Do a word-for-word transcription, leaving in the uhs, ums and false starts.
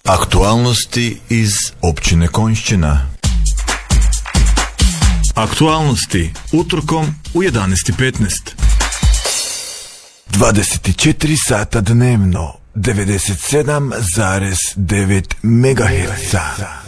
Aktualnosti iz općine Konjšćina. Aktualnosti utorkom u jedanaest i petnaest. dvadeset četiri sata dnevno, devedeset sedam zarez devet megaherca.